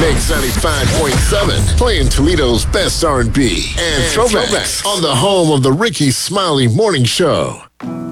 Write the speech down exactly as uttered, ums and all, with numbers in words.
Mix ninety-five point seven, playing Toledo's best R and B and, and throwbacks on the home of the Ricky Smiley Morning Show.